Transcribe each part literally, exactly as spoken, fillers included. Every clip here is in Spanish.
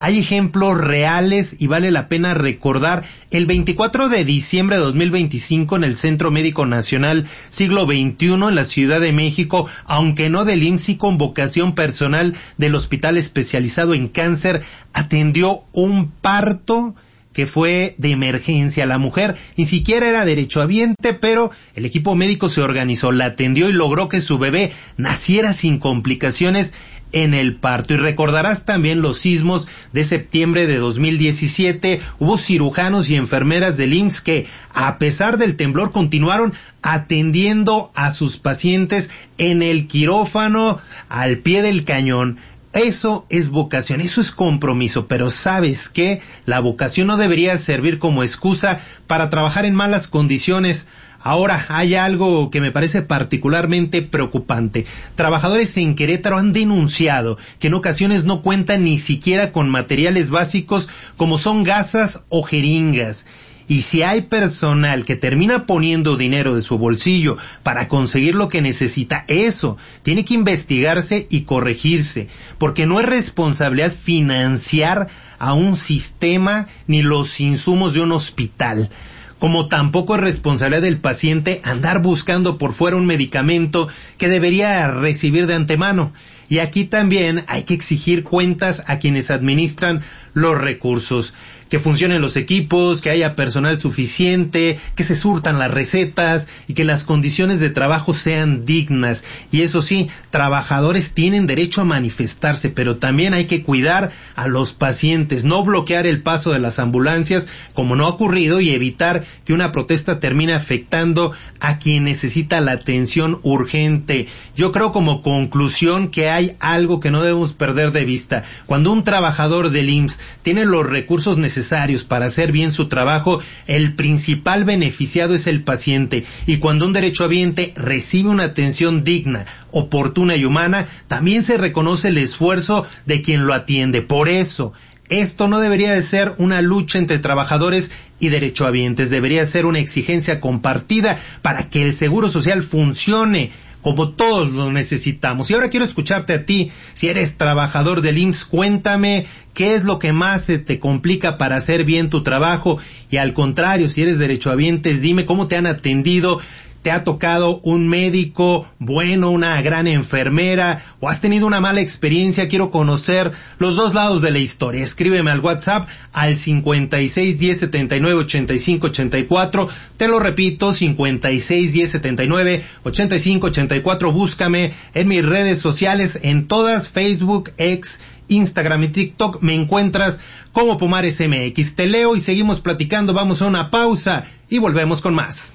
Hay ejemplos reales y vale la pena recordar el veinticuatro de diciembre de dos mil veinticinco en el Centro Médico Nacional Siglo veintiuno en la Ciudad de México, aunque no del I M S S, y con vocación personal del Hospital Especializado en Cáncer, atendió un parto que fue de emergencia. La mujer ni siquiera era derechohabiente, pero el equipo médico se organizó, la atendió y logró que su bebé naciera sin complicaciones en el parto. Y recordarás también los sismos de septiembre de dos mil diecisiete. Hubo cirujanos y enfermeras del I M S S que, a pesar del temblor, continuaron atendiendo a sus pacientes en el quirófano al pie del cañón. Eso es vocación, eso es compromiso, pero ¿sabes qué? La vocación no debería servir como excusa para trabajar en malas condiciones. Ahora, hay algo que me parece particularmente preocupante. Trabajadores en Querétaro han denunciado que en ocasiones no cuentan ni siquiera con materiales básicos como son gasas o jeringas. Y si hay personal que termina poniendo dinero de su bolsillo para conseguir lo que necesita, eso tiene que investigarse y corregirse, porque no es responsabilidad financiar a un sistema ni los insumos de un hospital. Como tampoco es responsabilidad del paciente andar buscando por fuera un medicamento que debería recibir de antemano. Y aquí también hay que exigir cuentas a quienes administran los recursos, que funcionen los equipos, que haya personal suficiente, que se surtan las recetas y que las condiciones de trabajo sean dignas. Y eso sí, trabajadores tienen derecho a manifestarse, pero también hay que cuidar a los pacientes, no bloquear el paso de las ambulancias como no ha ocurrido y evitar que una protesta termine afectando a quien necesita la atención urgente. Yo creo como conclusión que hay algo que no debemos perder de vista. Cuando un trabajador del I M S S tiene los recursos necesarios para hacer bien su trabajo, el principal beneficiado es el paciente. Y cuando un derechohabiente recibe una atención digna, oportuna y humana, también se reconoce el esfuerzo de quien lo atiende. Por eso, esto no debería de ser una lucha entre trabajadores y derechohabientes, debería ser una exigencia compartida para que el seguro social funcione como todos lo necesitamos. Y ahora quiero escucharte a ti. Si eres trabajador del I M S S, cuéntame qué es lo que más se te complica para hacer bien tu trabajo, y al contrario, si eres derechohabientes, dime cómo te han atendido. ¿Te ha tocado un médico bueno, una gran enfermera, o has tenido una mala experiencia? Quiero conocer los dos lados de la historia. Escríbeme al WhatsApp al cincuenta y seis, diez, setenta y nueve, ochenta y cinco, ochenta y cuatro. Te lo repito, cincuenta y seis, diez, setenta y nueve, ochenta y cinco, ochenta y cuatro. Búscame en mis redes sociales, en todas, Facebook, X, Instagram y TikTok. Me encuentras como Pumares M X. Te leo y seguimos platicando. Vamos a una pausa y volvemos con más.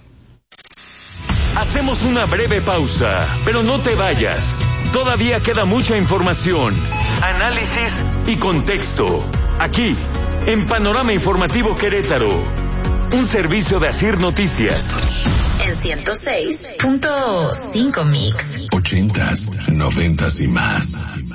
Hacemos una breve pausa, pero no te vayas. Todavía queda mucha información, análisis y contexto. Aquí, en Panorama Informativo Querétaro, un servicio de Asir Noticias. En ciento seis punto cinco Mix. Ochentas, noventas y más.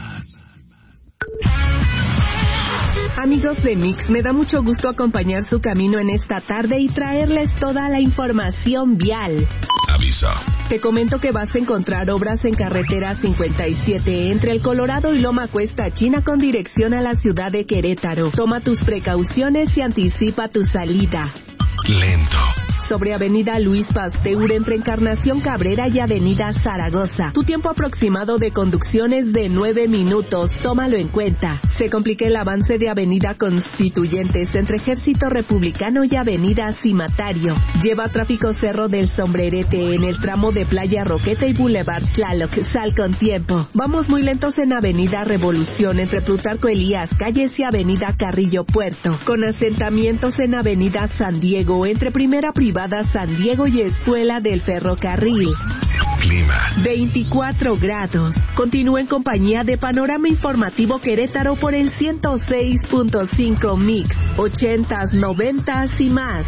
Amigos de Mix, me da mucho gusto acompañar su camino en esta tarde y traerles toda la información vial. Aviso. Te comento que vas a encontrar obras en carretera cincuenta y siete entre el Colorado y Loma Cuesta China con dirección a la ciudad de Querétaro. Toma tus precauciones y anticipa tu salida. Lento. Sobre Avenida Luis Pasteur entre Encarnación Cabrera y Avenida Zaragoza. Tu tiempo aproximado de conducción es de nueve minutos, tómalo en cuenta. Se complica el avance de Avenida Constituyentes entre Ejército Republicano y Avenida Cimatario. Lleva tráfico Cerro del Sombrerete en el tramo de Playa Roqueta y Boulevard Tlaloc. Sal con tiempo. Vamos muy lentos en Avenida Revolución entre Plutarco Elías Calles y Avenida Carrillo Puerto. Con asentamientos en Avenida San Diego entre Primera Privada San Diego y Escuela del Ferrocarril. Clima. veinticuatro grados. Continúa en compañía de Panorama Informativo Querétaro por el ciento seis punto cinco Mix. Ochentas, noventas y más.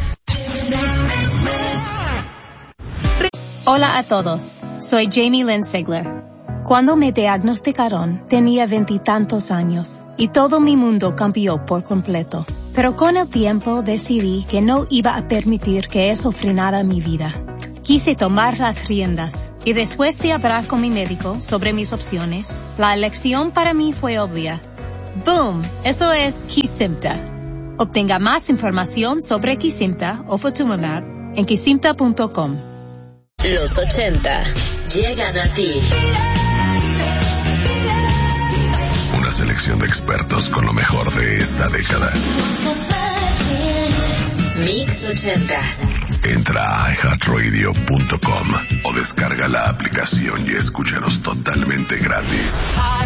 Hola a todos. Soy Jamie Lynn Sigler. Cuando me diagnosticaron, tenía veintitantos años y todo mi mundo cambió por completo. Pero con el tiempo decidí que no iba a permitir que eso frenara mi vida. Quise tomar las riendas y después de hablar con mi médico sobre mis opciones, la elección para mí fue obvia. ¡Boom! Eso es Kesimpta. Obtenga más información sobre Kesimpta o Ofatumumab en kesimpta punto com. Los ochenta llegan a ti. Una selección de expertos con lo mejor de esta década. Mix ochenta. Entra a i heart radio punto com o descarga la aplicación y escúchanos totalmente gratis.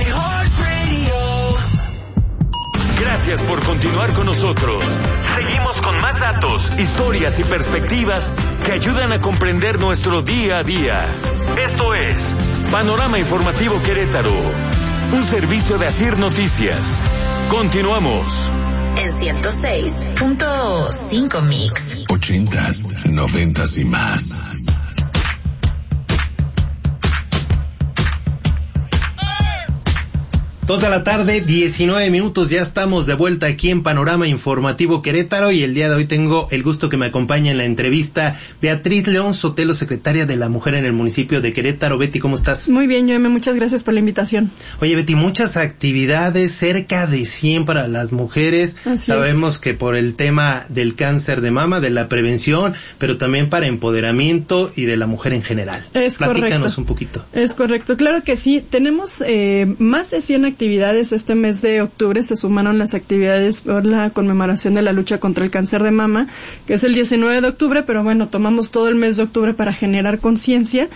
Gracias por continuar con nosotros. Seguimos con más datos, historias y perspectivas que ayudan a comprender nuestro día a día. Esto es Panorama Informativo Querétaro, un servicio de Asir Noticias. Continuamos. En ciento seis punto cinco Mix. Ochentas, noventas y más. Dos de la tarde, diecinueve minutos, ya estamos de vuelta aquí en Panorama Informativo Querétaro y el día de hoy tengo el gusto que me acompañe en la entrevista Beatriz León Sotelo, secretaria de la Mujer en el municipio de Querétaro. Betty, ¿cómo estás? Muy bien, Joeme, muchas gracias por la invitación. Oye, Betty, muchas actividades, cerca de cien para las mujeres. Así Sabemos es. que por el tema del cáncer de mama, de la prevención, pero también para empoderamiento y de la mujer en general. Es Platícanos correcto. un poquito. Es correcto, claro que sí. Tenemos eh, más de cien actividades. Este mes de octubre se sumaron las actividades por la conmemoración de la lucha contra el cáncer de mama, que es el diecinueve de octubre, pero bueno, tomamos todo el mes de octubre para generar conciencia.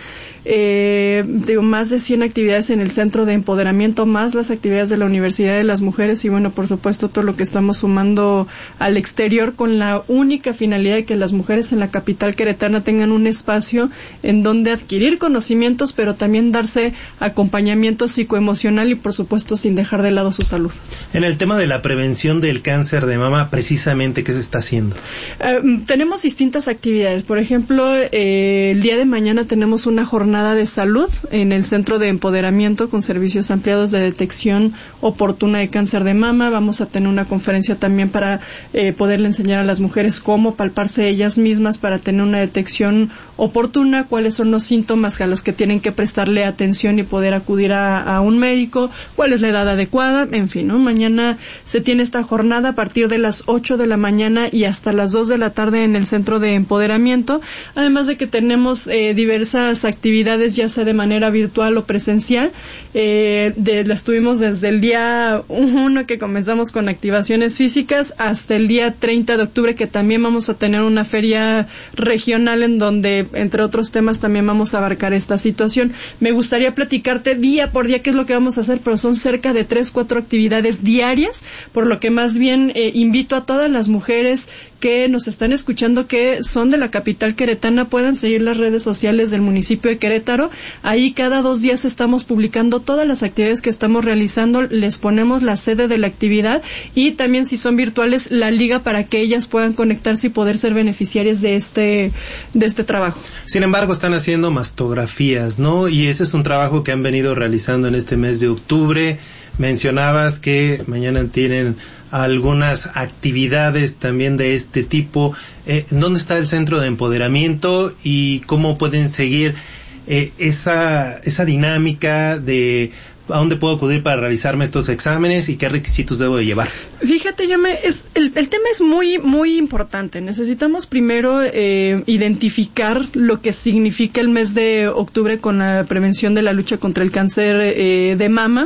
Eh, digo, más de cien actividades en el Centro de Empoderamiento, más las actividades de la Universidad de las Mujeres y bueno, por supuesto, todo lo que estamos sumando al exterior con la única finalidad de que las mujeres en la capital queretana tengan un espacio en donde adquirir conocimientos, pero también darse acompañamiento psicoemocional y por supuesto sin dejar de lado su salud. En el tema de la prevención del cáncer de mama, precisamente, ¿qué se está haciendo? Eh, tenemos distintas actividades. Por ejemplo, eh, el día de mañana tenemos una jornada de salud en el Centro de Empoderamiento con servicios ampliados de detección oportuna de cáncer de mama. Vamos a tener una conferencia también para eh, poderle enseñar a las mujeres cómo palparse ellas mismas para tener una detección oportuna, cuáles son los síntomas a los que tienen que prestarle atención y poder acudir a, a un médico, cuál es la edad adecuada, en fin, ¿no? Mañana se tiene esta jornada a partir de las ocho de la mañana y hasta las dos de la tarde en el Centro de Empoderamiento, además de que tenemos eh, diversas actividades ya sea de manera virtual o presencial. Eh, de, las tuvimos desde el día uno que comenzamos con activaciones físicas hasta el día treinta de octubre, que también vamos a tener una feria regional en donde, entre otros temas, también vamos a abarcar esta situación. Me gustaría platicarte día por día qué es lo que vamos a hacer, pero son cerca de tres, cuatro actividades diarias, por lo que más bien eh, invito a todas las mujeres que nos están escuchando que son de la capital queretana, puedan seguir las redes sociales del municipio de Querétaro. Ahí cada dos días estamos publicando todas las actividades que estamos realizando, les ponemos la sede de la actividad y también, si son virtuales, la liga para que ellas puedan conectarse y poder ser beneficiarias de este de este trabajo. Sin embargo, están haciendo mastografías, ¿no? Y ese es un trabajo que han venido realizando en este mes de octubre. Mencionabas que mañana tienen algunas actividades también de este tipo. Eh, ¿Dónde está el Centro de Empoderamiento y cómo pueden seguir eh, esa esa dinámica de a dónde puedo acudir para realizarme estos exámenes y qué requisitos debo de llevar? Fíjate, yo me, es, el, el tema es muy muy importante. Necesitamos primero eh, identificar lo que significa el mes de octubre con la prevención de la lucha contra el cáncer eh, de mama.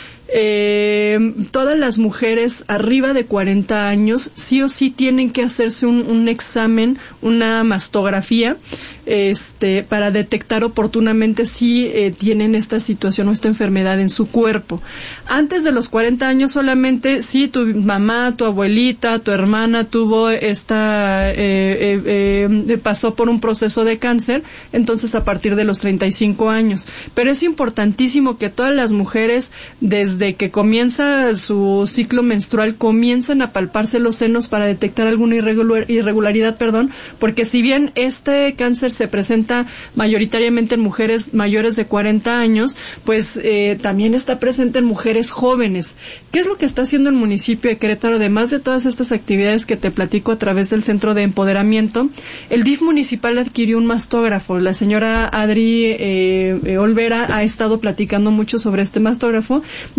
Eh, todas las mujeres arriba de cuarenta años sí o sí tienen que hacerse un, un examen, una mastografía, este, para detectar oportunamente si eh, tienen esta situación o esta enfermedad en su cuerpo. Antes de los cuarenta años solamente si tu mamá, tu abuelita, tu hermana tuvo esta, eh, eh, eh, pasó por un proceso de cáncer, entonces a partir de los treinta y cinco años. Pero es importantísimo que todas las mujeres, desde que comienza su ciclo menstrual, comiencen a palparse los senos para detectar alguna irregular, irregularidad, perdón, porque si bien este cáncer se presenta mayoritariamente en mujeres mayores de cuarenta años, pues eh, también está presente en mujeres jóvenes. ¿Qué es lo que está haciendo el municipio de Querétaro? Además de todas estas actividades que te platico a través del Centro de Empoderamiento, el D I F municipal adquirió un mastógrafo. La señora Adri eh, eh, Olvera ha estado platicando mucho sobre este mastógrafo y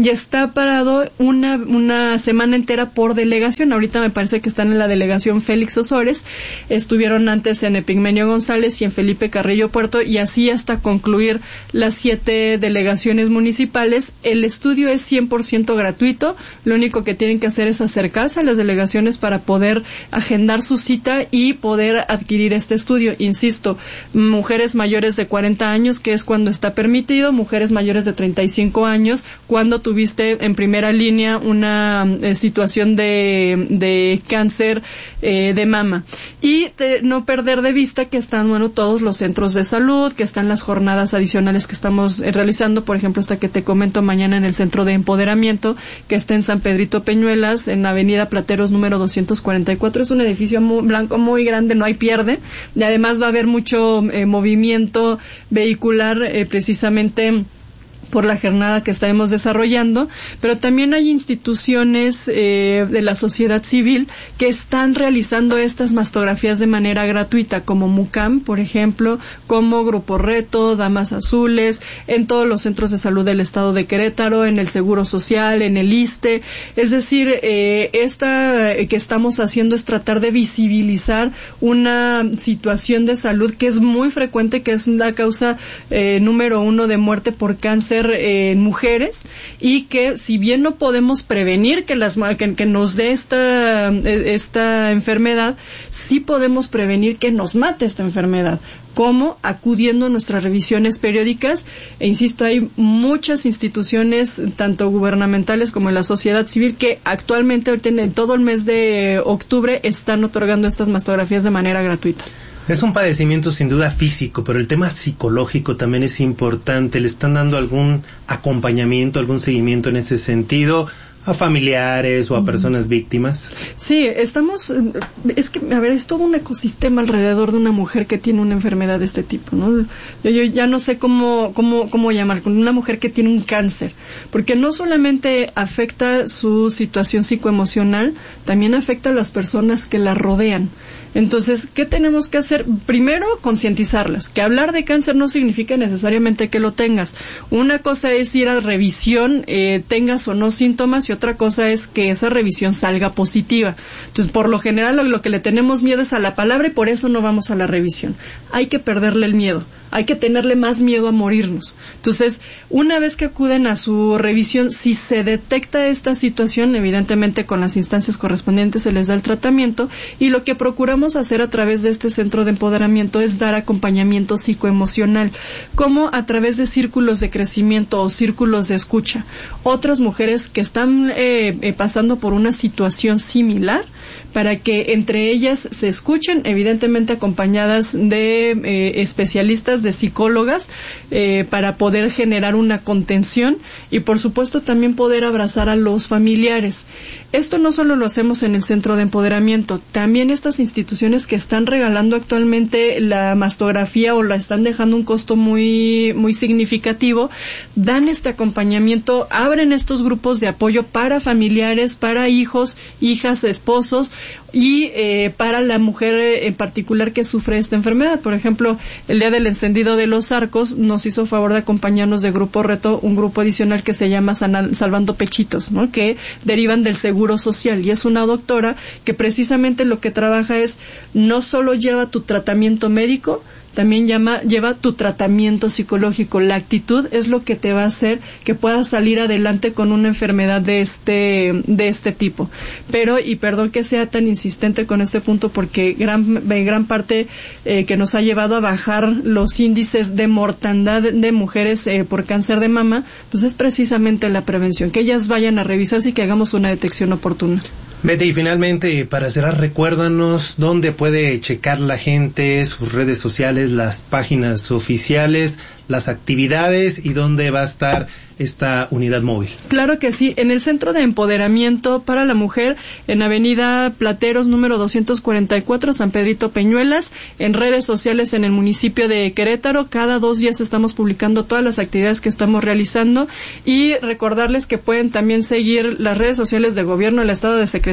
y está parado una, una semana entera por delegación. Ahorita me parece que están en la delegación Félix Osores, estuvieron antes en Epigmenio González y en Felipe Carrillo Puerto, y así hasta concluir las siete delegaciones municipales. El estudio es cien por ciento gratuito, lo único que tienen que hacer es acercarse a las delegaciones para poder agendar su cita y poder adquirir este estudio. Insisto, mujeres mayores de cuarenta años, que es cuando está permitido, mujeres mayores de treinta y cinco años, cuando tuviste en primera línea una eh, situación de, de cáncer eh, de mama. Y de no perder de vista que están, bueno, todos los centros de salud, que están las jornadas adicionales que estamos eh, realizando, por ejemplo, esta que te comento mañana en el Centro de Empoderamiento, que está en San Pedrito Peñuelas, en la Avenida Plateros número doscientos cuarenta y cuatro. Es un edificio muy blanco, muy grande, no hay pierde, y además va a haber mucho eh, movimiento vehicular eh, precisamente por la jornada que estaremos desarrollando, pero también hay instituciones eh, de la sociedad civil que están realizando estas mastografías de manera gratuita, como MUCAM, por ejemplo, como Grupo Reto, Damas Azules, en todos los centros de salud del estado de Querétaro, en el Seguro Social, en el ISSSTE. Es decir, eh, esta eh, que estamos haciendo es tratar de visibilizar una situación de salud que es muy frecuente, que es la causa eh, número uno de muerte por cáncer en mujeres, y que si bien no podemos prevenir que las que, que nos dé esta esta enfermedad, sí podemos prevenir que nos mate esta enfermedad. ¿Cómo? Acudiendo a nuestras revisiones periódicas. E insisto, hay muchas instituciones, tanto gubernamentales como en la sociedad civil, que actualmente, ahorita en todo el mes de octubre, están otorgando estas mastografías de manera gratuita. Es un padecimiento sin duda físico, pero el tema psicológico también es importante. ¿Le están dando algún acompañamiento, algún seguimiento en ese sentido a familiares o a personas víctimas? Sí, estamos, es que, a ver, es todo un ecosistema alrededor de una mujer que tiene una enfermedad de este tipo, ¿no? Yo, yo ya no sé cómo, cómo, cómo llamar, con una mujer que tiene un cáncer, porque no solamente afecta su situación psicoemocional, también afecta a las personas que la rodean. Entonces, ¿qué tenemos que hacer? Primero, concientizarlas, que hablar de cáncer no significa necesariamente que lo tengas. Una cosa es ir a revisión, eh, tengas o no síntomas, y otra cosa es que esa revisión salga positiva. Entonces, por lo general, lo, lo que le tenemos miedo es a la palabra, y por eso no vamos a la revisión. Hay que perderle el miedo. Hay que tenerle más miedo a morirnos. Entonces, una vez que acuden a su revisión, si se detecta esta situación, evidentemente con las instancias correspondientes se les da el tratamiento, y lo que procuramos hacer a través de este centro de empoderamiento es dar acompañamiento psicoemocional, como a través de círculos de crecimiento o círculos de escucha. Otras mujeres que están eh, eh, pasando por una situación similar, para que entre ellas se escuchen, evidentemente acompañadas de eh, especialistas, de psicólogas, eh, para poder generar una contención, y por supuesto también poder abrazar a los familiares. Esto no solo lo hacemos en el centro de empoderamiento, también estas instituciones que están regalando actualmente la mastografía o la están dejando un costo muy, muy significativo, dan este acompañamiento, abren estos grupos de apoyo para familiares, para hijos, hijas, esposos, y eh, para la mujer en particular que sufre esta enfermedad. Por ejemplo, el día del encendido de los arcos nos hizo favor de acompañarnos de Grupo Reto un grupo adicional que se llama Sanal, Salvando Pechitos, ¿no? Que derivan del Seguro Social, y es una doctora que precisamente lo que trabaja es no solo lleva tu tratamiento médico, también llama, lleva tu tratamiento psicológico. La actitud es lo que te va a hacer que puedas salir adelante con una enfermedad de este de este tipo. Pero, y perdón que sea tan insistente con este punto, porque gran gran parte eh, que nos ha llevado a bajar los índices de mortandad de mujeres eh, por cáncer de mama, pues es precisamente la prevención, que ellas vayan a revisarse y que hagamos una detección oportuna. Betty, y finalmente, para cerrar, recuérdanos dónde puede checar la gente, sus redes sociales, las páginas oficiales, las actividades, y dónde va a estar esta unidad móvil. Claro que sí, en el Centro de Empoderamiento para la Mujer, en Avenida Plateros número doscientos cuarenta y cuatro, San Pedrito Peñuelas, en redes sociales en el municipio de Querétaro. Cada dos días estamos publicando todas las actividades que estamos realizando, y recordarles que pueden también seguir las redes sociales de Gobierno del Estado, de Secretaría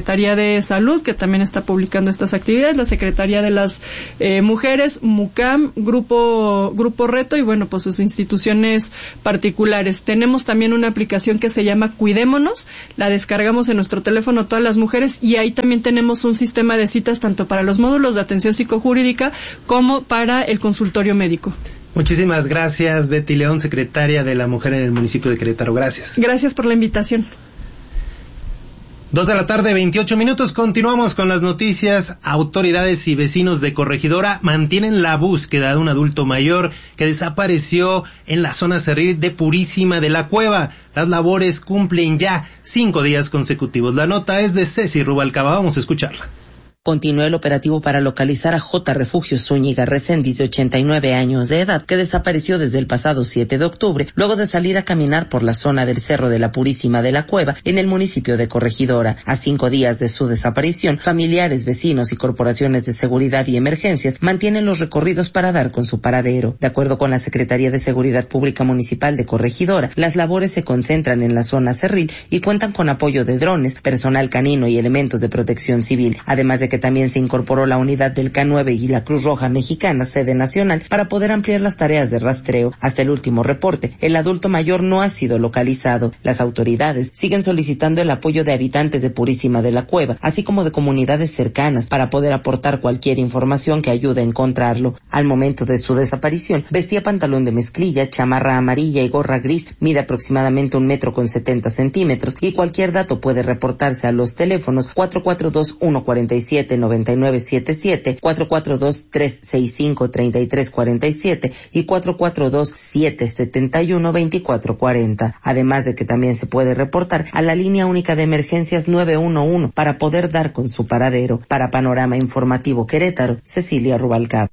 Secretaría de Salud, que también está publicando estas actividades, la Secretaría de las eh, Mujeres, MUCAM, Grupo, Grupo Reto y bueno, pues sus instituciones particulares. Tenemos también una aplicación que se llama Cuidémonos, la descargamos en nuestro teléfono todas las mujeres y ahí también tenemos un sistema de citas tanto para los módulos de atención psicojurídica como para el consultorio médico. Muchísimas gracias, Betty León, secretaria de la Mujer en el municipio de Querétaro. Gracias. Gracias por la invitación. Dos de la tarde, veintiocho minutos. Continuamos con las noticias. Autoridades y vecinos de Corregidora mantienen la búsqueda de un adulto mayor que desapareció en la zona cerril de Purísima de la Cueva. Las labores cumplen ya cinco días consecutivos. La nota es de Ceci Rubalcaba. Vamos a escucharla. Continuó el operativo para localizar a J. Refugio Zúñiga Reséndiz, de ochenta y nueve años de edad, que desapareció desde el pasado siete de octubre, luego de salir a caminar por la zona del Cerro de la Purísima de la Cueva, en el municipio de Corregidora. A cinco días de su desaparición, familiares, vecinos y corporaciones de seguridad y emergencias mantienen los recorridos para dar con su paradero. De acuerdo con la Secretaría de Seguridad Pública Municipal de Corregidora, las labores se concentran en la zona cerril y cuentan con apoyo de drones, personal canino y elementos de protección civil, además de que también se incorporó la unidad del K nueve y la Cruz Roja Mexicana, sede nacional, para poder ampliar las tareas de rastreo. Hasta el último reporte, el adulto mayor no ha sido localizado. Las autoridades siguen solicitando el apoyo de habitantes de Purísima de la Cueva, así como de comunidades cercanas, para poder aportar cualquier información que ayude a encontrarlo. Al momento de su desaparición, vestía pantalón de mezclilla, chamarra amarilla y gorra gris, mide aproximadamente un metro con setenta centímetros, y cualquier dato puede reportarse a los teléfonos cuatro cuatro dos, uno cuatro siete, nueve nueve siete siete, cuatro cuatro dos, tres seis cinco, tres tres cuatro siete y cuatro cuatro dos, siete siete uno, dos cuatro cuatro cero. Además de que también se puede reportar a la línea única de emergencias nueve uno uno para poder dar con su paradero. Para Panorama Informativo Querétaro, Cecilia Rubalcaba.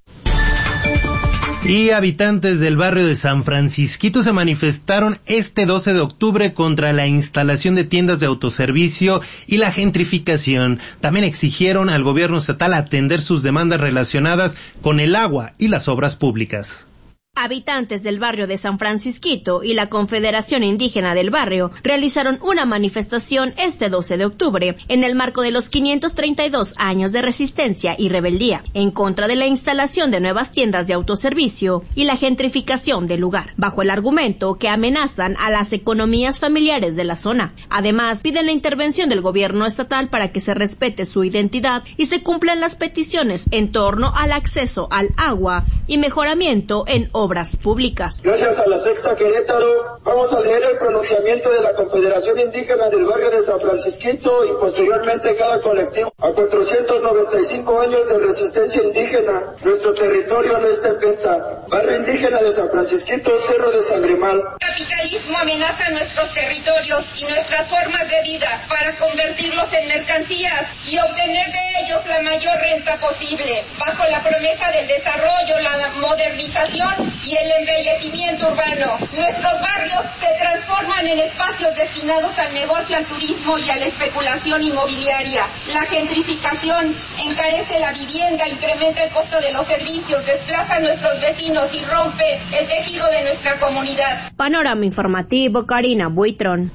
Y habitantes del barrio de San Francisquito se manifestaron este doce de octubre contra la instalación de tiendas de autoservicio y la gentrificación. También exigieron al gobierno estatal atender sus demandas relacionadas con el agua y las obras públicas. Habitantes del barrio de San Francisquito y la Confederación Indígena del barrio realizaron una manifestación este doce de octubre en el marco de los quinientos treinta y dos años de resistencia y rebeldía en contra de la instalación de nuevas tiendas de autoservicio y la gentrificación del lugar, bajo el argumento que amenazan a las economías familiares de la zona. Además, piden la intervención del gobierno estatal para que se respete su identidad y se cumplan las peticiones en torno al acceso al agua y mejoramiento en obras públicas. Gracias a la Sexta Querétaro, vamos a leer el pronunciamiento de la Confederación Indígena del barrio de San Francisquito y posteriormente cada colectivo. A cuatrocientos noventa y cinco años de resistencia indígena, nuestro territorio no está en venta. Barrio indígena de San Francisquito, Cerro de Sangremal. El capitalismo amenaza nuestros territorios y nuestras formas de vida para convertirlos en mercancías y obtener de ellos la mayor renta posible, bajo la promesa del desarrollo, la modernización y el embellecimiento urbano. Nuestros barrios se transforman en espacios destinados al negocio, al turismo y a la especulación inmobiliaria. La gentrificación encarece la vivienda, incrementa el costo de los servicios, desplaza a nuestros vecinos y rompe el tejido de nuestra comunidad. Panorama Informativo, Karina Buitrón.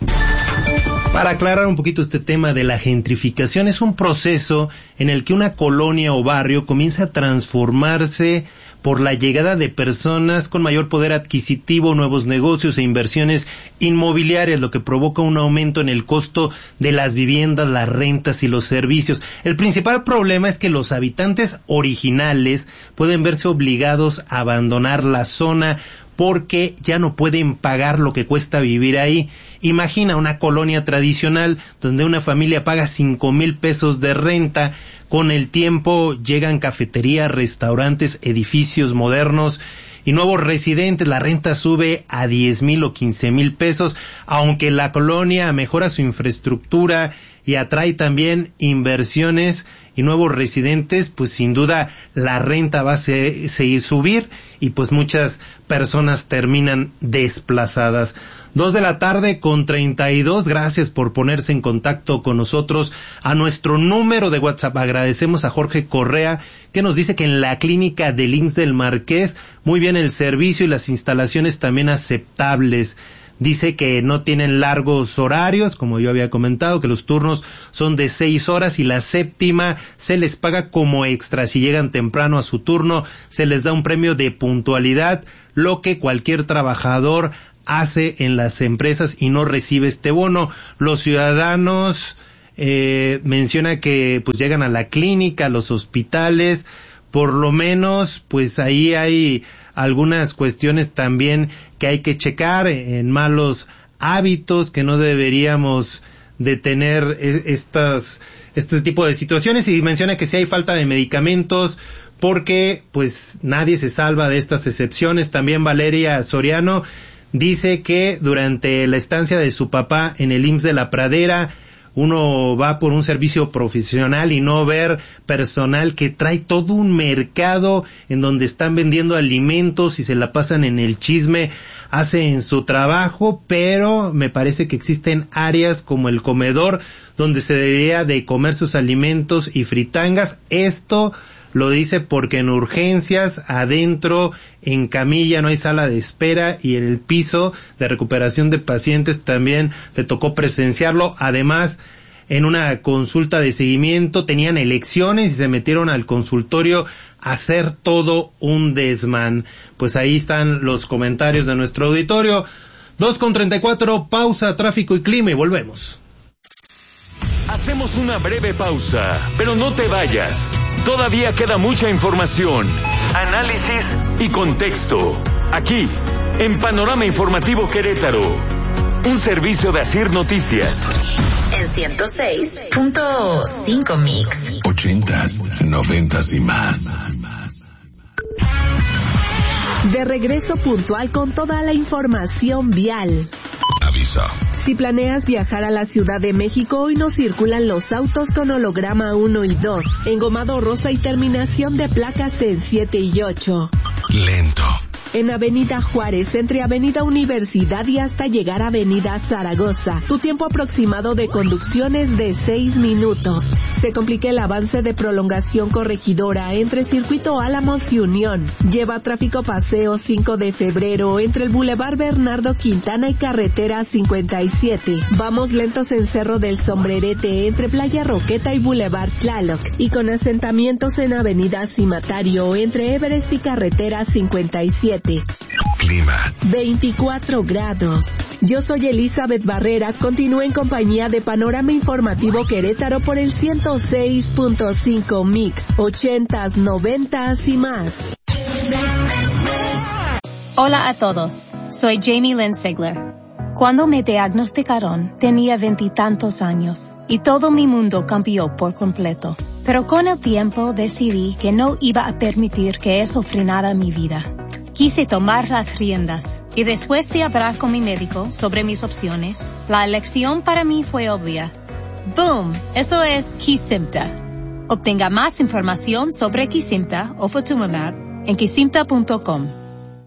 Para aclarar un poquito este tema de la gentrificación, es un proceso en el que una colonia o barrio comienza a transformarse por la llegada de personas con mayor poder adquisitivo, nuevos negocios e inversiones inmobiliarias, lo que provoca un aumento en el costo de las viviendas, las rentas y los servicios. El principal problema es que los habitantes originales pueden verse obligados a abandonar la zona porque ya no pueden pagar lo que cuesta vivir ahí. Imagina una colonia tradicional donde una familia paga cinco mil pesos de renta. Con el tiempo llegan cafeterías, restaurantes, edificios modernos y nuevos residentes. La renta sube a diez mil o quince mil pesos, aunque la colonia mejora su infraestructura y atrae también inversiones y nuevos residentes, pues sin duda la renta va a se, seguir subir y pues muchas personas terminan desplazadas. Dos de la tarde con treinta y dos, gracias por ponerse en contacto con nosotros a nuestro número de WhatsApp. Agradecemos a Jorge Correa, que nos dice que en la clínica del I M S S del Marqués, muy bien el servicio y las instalaciones también aceptables. Dice que no tienen largos horarios, como yo había comentado, que los turnos son de seis horas y la séptima se les paga como extra. Si llegan temprano a su turno, se les da un premio de puntualidad, lo que cualquier trabajador hace en las empresas y no recibe este bono. Los ciudadanos eh, menciona que pues llegan a la clínica, a los hospitales, por lo menos pues ahí hay algunas cuestiones también que hay que checar en malos hábitos, que no deberíamos de tener estas, este tipo de situaciones, y menciona que si hay falta de medicamentos, porque pues nadie se salva de estas excepciones. También Valeria Soriano dice que durante la estancia de su papá en el I M S S de La Pradera, uno va por un servicio profesional y no ver personal que trae todo un mercado en donde están vendiendo alimentos y se la pasan en el chisme, hacen su trabajo, pero me parece que existen áreas como el comedor donde se debería de comer sus alimentos y fritangas. Esto lo dice porque en urgencias, adentro, en camilla, no hay sala de espera, y en el piso de recuperación de pacientes también le tocó presenciarlo. Además, en una consulta de seguimiento tenían elecciones y se metieron al consultorio a hacer todo un desmán. Pues ahí están los comentarios de nuestro auditorio. dos con treinta y cuatro, pausa, tráfico y clima y volvemos. Hacemos una breve pausa, pero no te vayas. Todavía queda mucha información, análisis y contexto. Aquí, en Panorama Informativo Querétaro, un servicio de Asir Noticias. En ciento seis punto cinco Mix. Ochentas, noventas y más. De regreso puntual con toda la información vial. Aviso. Si planeas viajar a la Ciudad de México, hoy no circulan los autos con holograma uno y dos, engomado rosa y terminación de placas en siete y ocho. Lento. En Avenida Juárez, entre Avenida Universidad y hasta llegar a Avenida Zaragoza. Tu tiempo aproximado de conducción es de seis minutos. Se complica el avance de prolongación corregidora entre Circuito Álamos y Unión. Lleva tráfico paseo cinco de febrero entre el Boulevard Bernardo Quintana y Carretera cincuenta y siete. Vamos lentos en Cerro del Sombrerete entre Playa Roqueta y Boulevard Tlaloc. Y con asentamientos en Avenida Cimatario entre Everest y Carretera cincuenta y siete. Clima. veinticuatro grados. Yo soy Elizabeth Barrera. Continúe en compañía de Panorama Informativo Querétaro por el ciento seis punto cinco Mix. Ochentas, noventas y más. Hola a todos. Soy Jamie Lynn Sigler. Cuando me diagnosticaron, tenía veintitantos años y todo mi mundo cambió por completo. Pero con el tiempo decidí que no iba a permitir que eso frenara mi vida. Quise tomar las riendas y después de hablar con mi médico sobre mis opciones, la elección para mí fue obvia. ¡Boom! Eso es Kesimpta. Obtenga más información sobre Kesimpta o Ofatumumab en kesimpta punto com.